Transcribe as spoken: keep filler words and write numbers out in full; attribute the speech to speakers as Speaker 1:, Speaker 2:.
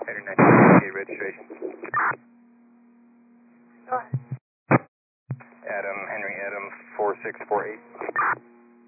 Speaker 1: Henry nineteen eight registration.
Speaker 2: Go ahead.
Speaker 1: Adam, Henry Adam four six four eight.